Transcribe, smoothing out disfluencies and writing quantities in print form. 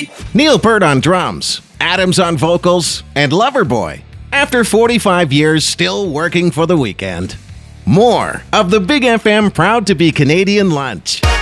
Neil Peart on drums, Adams on vocals, and Loverboy. After 45 years, still working for the weekend. More of the Big FM proud to be Canadian lunch.